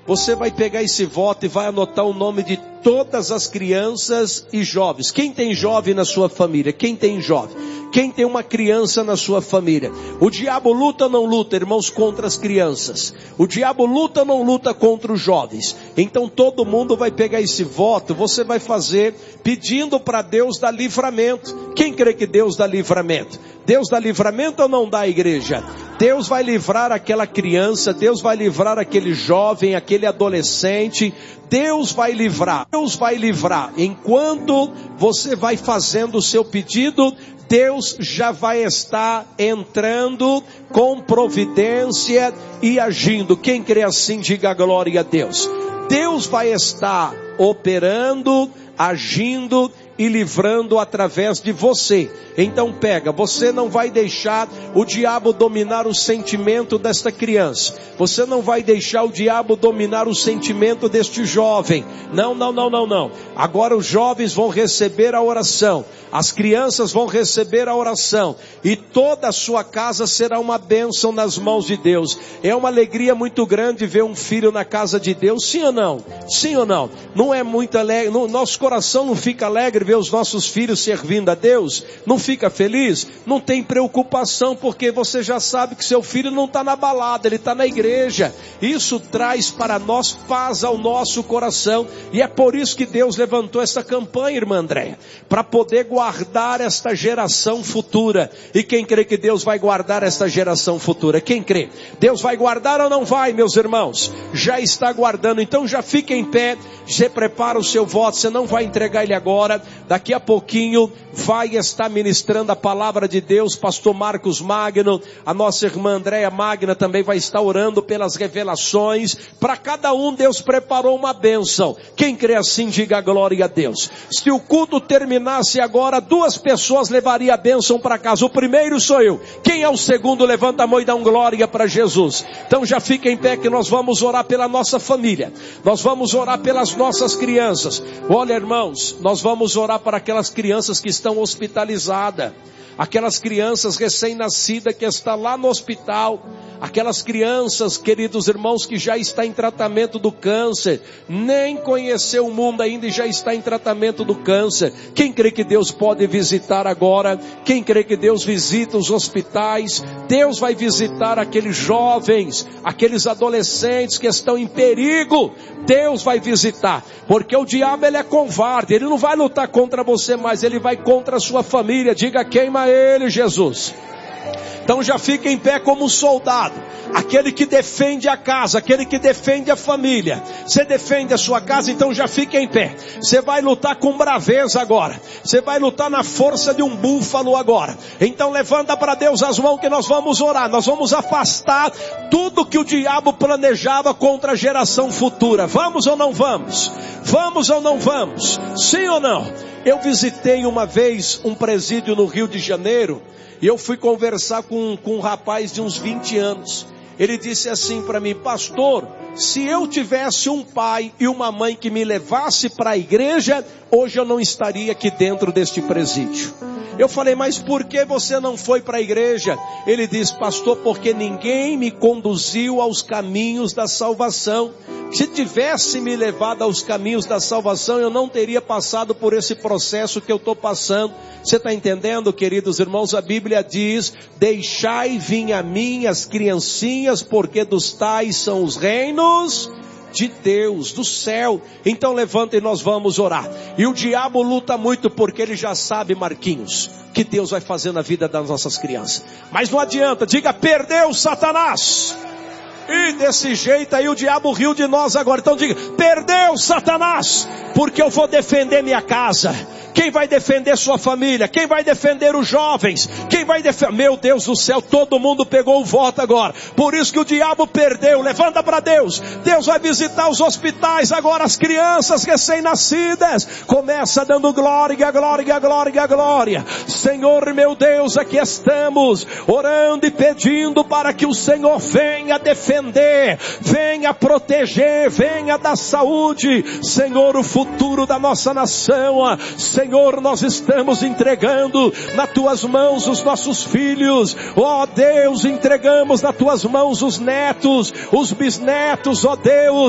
você vai pegar esse voto e vai anotar o nome de todas as crianças e jovens. Quem tem jovem na sua família? Quem tem jovem? Quem tem uma criança na sua família? O diabo luta ou não luta, irmãos, contra as crianças? O diabo luta ou não luta contra os jovens? Então todo mundo vai pegar esse voto, você vai fazer pedindo para Deus dar livramento. Quem crê que Deus dá livramento? Deus dá livramento ou não dá, igreja? Deus vai livrar aquela criança, Deus vai livrar aquele jovem, aquele adolescente. Deus vai livrar. Deus vai livrar. Enquanto você vai fazendo o seu pedido, Deus já vai estar entrando com providência e agindo. Quem crê assim, diga glória a Deus. Deus vai estar operando, agindo e livrando através de você. Então pega, você não vai deixar o diabo dominar o sentimento desta criança. Você não vai deixar o diabo dominar o sentimento deste jovem. Não. Agora os jovens vão receber a oração. As crianças vão receber a oração. E toda a sua casa será uma bênção nas mãos de Deus. É uma alegria muito grande ver um filho na casa de Deus. Sim ou não? Sim ou não? Não é muito alegre? Nosso coração não fica alegre ver os nossos filhos servindo a Deus? Não fica feliz? Não tem preocupação, porque você já sabe que seu filho não está na balada, ele está na igreja. Isso traz para nós paz ao nosso coração. E é por isso que Deus levantou essa campanha, irmã Andréia, para poder guardar esta geração futura. E quem crê que Deus vai guardar esta geração futura? Quem crê? Deus vai guardar ou não vai, meus irmãos? Já está guardando. Então já fica em pé, você prepara o seu voto, você não vai entregar ele agora. Daqui a pouquinho vai estar ministrando a palavra de Deus, pastor Marcos Magno, a nossa irmã Andréia Magna também vai estar orando pelas revelações. Para cada um Deus preparou uma bênção. Quem crê assim, diga glória a Deus. Se o culto terminasse agora, 2 pessoas levariam a bênção para casa. O primeiro sou eu. Quem é o segundo? Levanta a mão e dá um glória para Jesus. Então já fica em pé que nós vamos orar pela nossa família. Nós vamos orar pelas nossas crianças. Olha, irmãos, nós vamos orar para aquelas crianças que estão hospitalizadas. Aquelas crianças recém-nascidas que estão lá no hospital. Aquelas crianças, queridos irmãos, que já está em tratamento do câncer. Nem conheceu o mundo ainda e já está em tratamento do câncer. Quem crê que Deus pode visitar agora? Quem crê que Deus visita os hospitais? Deus vai visitar aqueles jovens, aqueles adolescentes que estão em perigo. Deus vai visitar. Porque o diabo, ele é covarde. Ele não vai lutar contra você, mas ele vai contra a sua família. Diga, queima ele, Jesus. Então já fica em pé como um soldado, aquele que defende a casa, aquele que defende a família. Você defende a sua casa, então já fica em pé. Você vai lutar com braveza agora. Você vai lutar na força de um búfalo agora. Então levanta para Deus as mãos que nós vamos orar. Nós vamos afastar tudo que o diabo planejava contra a geração futura. Vamos ou não vamos? Vamos ou não vamos? Sim ou não? Eu visitei uma vez um presídio no Rio de Janeiro. E eu fui conversar com um rapaz de uns 20 anos. Ele disse assim para mim: pastor, se eu tivesse um pai e uma mãe que me levasse para a igreja, hoje eu não estaria aqui dentro deste presídio. Eu falei: mas por que você não foi para a igreja? Ele disse: pastor, porque ninguém me conduziu aos caminhos da salvação. Se tivesse me levado aos caminhos da salvação, eu não teria passado por esse processo que eu estou passando. Você está entendendo, queridos irmãos? A Bíblia diz: deixai vir a mim as criancinhas, porque dos tais são os reinos de Deus, do céu. Então levanta e nós vamos orar. E o diabo luta muito, porque ele já sabe, Marquinhos, que Deus vai fazer na vida das nossas crianças. Mas não adianta, diga: perdeu, Satanás. E desse jeito aí o diabo riu de nós agora. Então diga: perdeu, Satanás, porque eu vou defender minha casa. Quem vai defender sua família? Quem vai defender os jovens? Quem vai defender? Meu Deus do céu, todo mundo pegou o voto agora. Por isso que o diabo perdeu. Levanta para Deus. Deus vai visitar os hospitais agora, as crianças recém-nascidas. Começa dando glória, glória, glória, glória. Senhor meu Deus, aqui estamos orando e pedindo para que o Senhor venha defender, venha proteger, venha dar saúde. Senhor, o futuro da nossa nação. Senhor, nós estamos entregando nas tuas mãos os nossos filhos. Ó Deus, entregamos nas tuas mãos os netos, os bisnetos, ó Deus.